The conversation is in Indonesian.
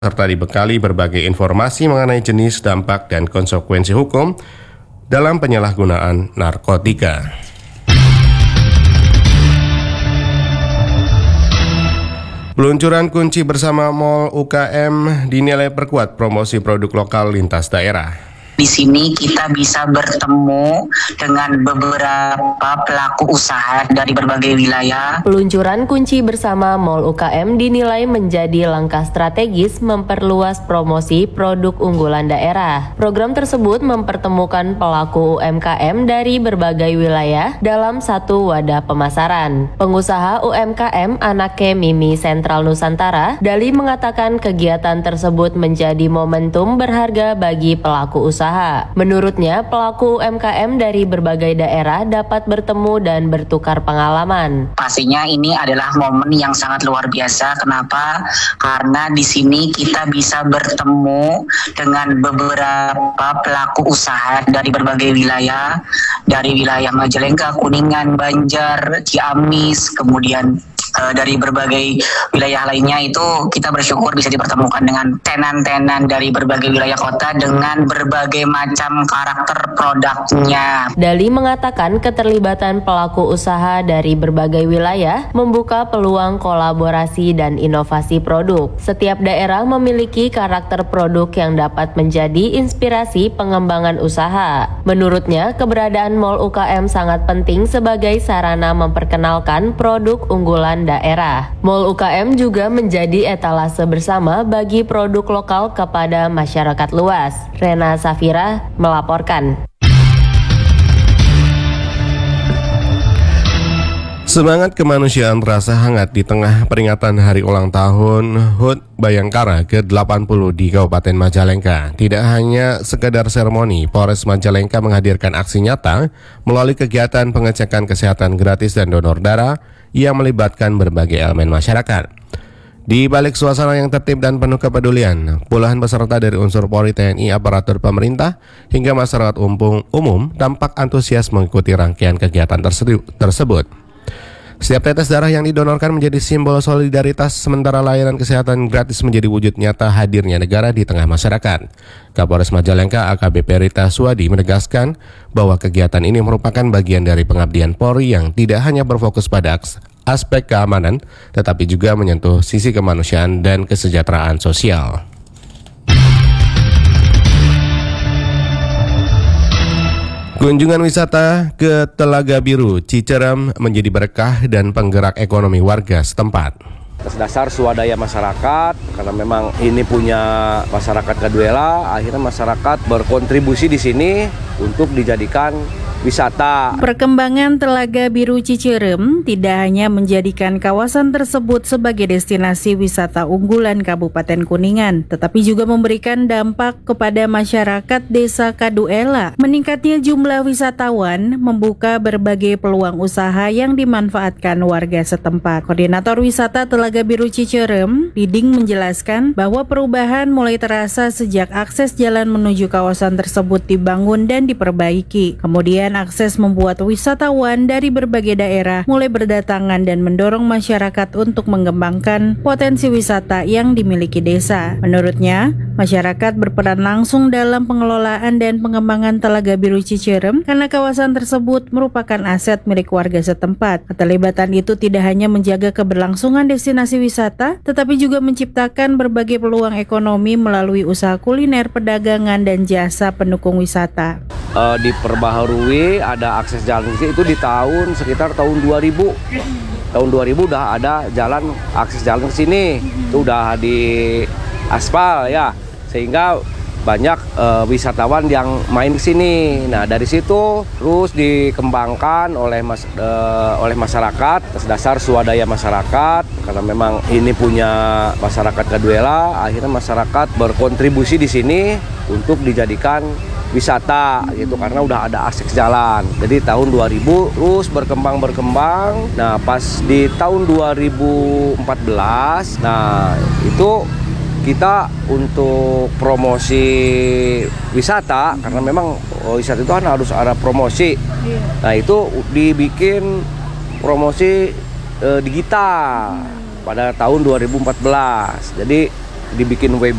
serta dibekali berbagai informasi mengenai jenis, dampak, dan konsekuensi hukum dalam penyalahgunaan narkotika. Peluncuran kunci bersama Mall UKM dinilai perkuat promosi produk lokal lintas daerah. Di sini kita bisa bertemu dengan beberapa pelaku usaha dari berbagai wilayah. Peluncuran kunci bersama Mall UKM dinilai menjadi langkah strategis memperluas promosi produk unggulan daerah. Program tersebut mempertemukan pelaku UMKM dari berbagai wilayah dalam satu wadah pemasaran. Pengusaha UMKM Anake Mimi Sentral Nusantara, Dali mengatakan kegiatan tersebut menjadi momentum berharga bagi pelaku usaha. Menurutnya, pelaku UMKM dari berbagai daerah dapat bertemu dan bertukar pengalaman. Pastinya ini adalah momen yang sangat luar biasa. Kenapa? Karena di sini kita bisa bertemu dengan beberapa pelaku usaha dari berbagai wilayah, dari wilayah Majalengka, Kuningan, Banjar, Ciamis, kemudian dari berbagai wilayah lainnya. Itu kita bersyukur bisa dipertemukan dengan tenan-tenan dari berbagai wilayah kota dengan berbagai macam karakter produknya. Dali mengatakan keterlibatan pelaku usaha dari berbagai wilayah membuka peluang kolaborasi dan inovasi produk. Setiap daerah memiliki karakter produk yang dapat menjadi inspirasi pengembangan usaha. Menurutnya, keberadaan Mall UKM sangat penting sebagai sarana memperkenalkan produk unggulan daerah. Mall UKM juga menjadi etalase bersama bagi produk lokal kepada masyarakat luas. Rena Safira melaporkan. Semangat kemanusiaan terasa hangat di tengah peringatan hari ulang tahun HUT Bayangkara ke-80 di Kabupaten Majalengka. Tidak hanya sekedar seremoni, Polres Majalengka menghadirkan aksi nyata melalui kegiatan pengecekan kesehatan gratis dan donor darah yang melibatkan berbagai elemen masyarakat. Di balik suasana yang tertib dan penuh kepedulian, puluhan peserta dari unsur Polri, TNI, aparatur pemerintah, hingga masyarakat umum tampak antusias mengikuti rangkaian kegiatan tersebut. Setiap tetes darah yang didonorkan menjadi simbol solidaritas, sementara layanan kesehatan gratis menjadi wujud nyata hadirnya negara di tengah masyarakat. Kapolres Majalengka AKBP Rita Suwadi menegaskan bahwa kegiatan ini merupakan bagian dari pengabdian Polri yang tidak hanya berfokus pada aspek keamanan, tetapi juga menyentuh sisi kemanusiaan dan kesejahteraan sosial. Kunjungan wisata ke Telaga Biru Cicerem menjadi berkah dan penggerak ekonomi warga setempat. Atas dasar swadaya masyarakat, karena memang ini punya masyarakat Kaduela, akhirnya masyarakat berkontribusi di sini untuk dijadikan wisata. Perkembangan Telaga Biru Cicerem tidak hanya menjadikan kawasan tersebut sebagai destinasi wisata unggulan Kabupaten Kuningan, tetapi juga memberikan dampak kepada masyarakat Desa Kaduela. Meningkatnya jumlah wisatawan membuka berbagai peluang usaha yang dimanfaatkan warga setempat. Koordinator Wisata Telaga Biru Cicerem, Diding, menjelaskan bahwa perubahan mulai terasa sejak akses jalan menuju kawasan tersebut dibangun dan diperbaiki. Kemudian akses membuat wisatawan dari berbagai daerah mulai berdatangan dan mendorong masyarakat untuk mengembangkan potensi wisata yang dimiliki desa. Menurutnya, masyarakat berperan langsung dalam pengelolaan dan pengembangan Telaga Biru Cicerem karena kawasan tersebut merupakan aset milik warga setempat. Keterlibatan itu tidak hanya menjaga keberlangsungan destinasi wisata, tetapi juga menciptakan berbagai peluang ekonomi melalui usaha kuliner, perdagangan, dan jasa pendukung wisata. Diperbaharui, ada akses jalan itu di sekitar tahun 2000. Tahun 2000 udah ada jalan, akses jalan ke sini. Itu udah di aspal ya. Sehingga banyak wisatawan yang main ke sini. Nah, dari situ terus dikembangkan oleh masyarakat atas dasar swadaya masyarakat, karena memang ini punya masyarakat Kaduela, akhirnya masyarakat berkontribusi di sini untuk dijadikan wisata gitu, karena udah ada akses jalan. Jadi tahun 2000 terus berkembang. Nah, pas di tahun 2014, nah itu kita untuk promosi wisata, karena memang wisata itu kan harus ada promosi. Nah, itu dibikin promosi digital pada tahun 2014. Jadi dibikin